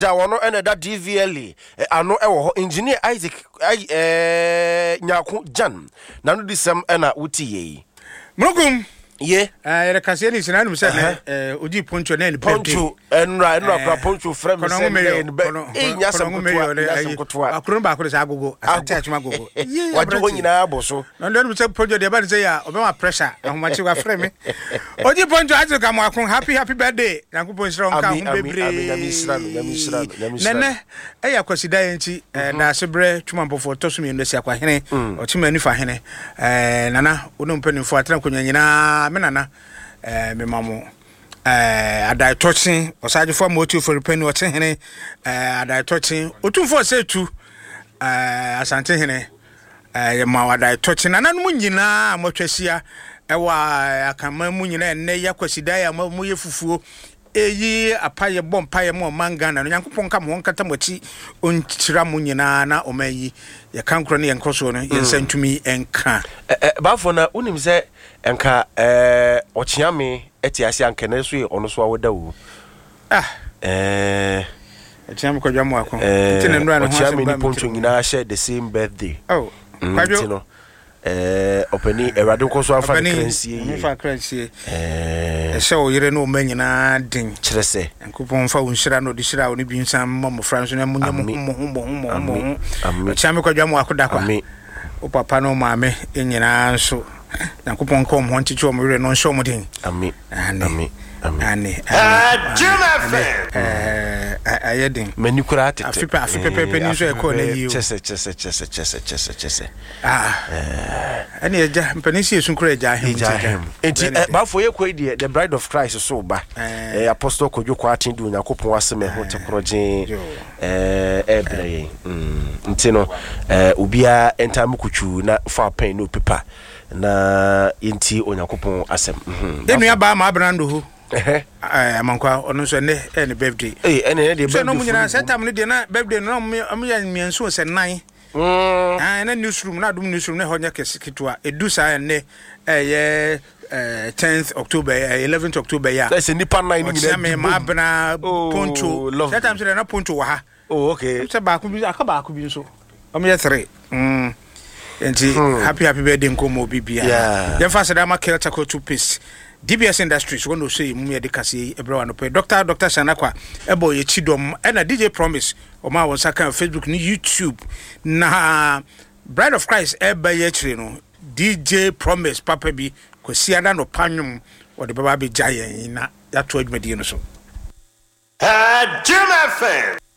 da wono ene da DVL ano ewo ho engineer Isaac nyako Jan na no disem na wuti Mrokum ye yere kase ni sinanu se oji poncho na ni poncho enra pra poncho frame se nya sam kutoa akron ba akron se agogo asante achuma agogo waje wonyina aboso no ndo se poncho de ba se ya obema pressure ahomachi wa frame oji poncho azu ka mo akon happy birthday yankopon sira onka ho bebre nene eya kwasida enti na sebre twuma mpofo tosumi ndo se akwa hene otima ni fa hene nana wono mpanimfo atena konyanyina menana me mamo adai touching osaje for motive for repent what hene adai touching otumfo say tu asante hene ma adai touching nana mu nyina amotwasia ewa akama mu nyina enne yakwasida ya mu yefufuo eyi apaye bompaye mo mangana no yankopon ka mo nkata mochi onchira mu nyina na omayi ya kankro ne yankroso no yensantumi enka bafo na unim se enka ochiame etiase anka na so ono so awoda wo ochiame kwadwa mo akon tine nura no ho ochiame ni poncho nyina share the same birthday kwadwo openi erade ko so afa kransie se o yire no manyina din kirese yankopon fa wonhira no de hira oni bi nsam mo franso na munyam chame kwadwa mo akoda kwa o papa no maame enyina nso yankopon kom ho ntichi o mo yire no nso mo din amen ayedin mani kura tete afipepepe ni so e ko na yi chese ani eja mpanisi esun kura eja hem enti bafo ye kwedi the bride of Christ so ba apostle kodwo kwa atendu yakopon aseme ho tekroje ebre enti no obia entamu kuchu na fa pen no paper na enti onyakopon asem enu ya ba ma abrando ho amankwa ono so ne birthday ene de birthday no munyina setam ne de na birthday no amya mienso se nan na newsroom na dum newsroom ne honya kesikitwa edusa ne 10th October 11th October ya that's nipa 9 nyina me ma abna poncho setam se na poncho wa ha okay se ba ku bi aka ba ku bi nso amya 3 enti happy birthday nkomo bibia ya fast da ma kelta ko toothpaste DBS Industries wono say mu yede kase ebrewa no pe Dr. Sanakwa ebo ye chidom na DJ Promise o ma won saka Facebook ni YouTube na Bride of Christ eba ye chire no DJ Promise papa bi kwasi ada no panwum wo de baba be jaye na ya to adwumadi no so Jim FM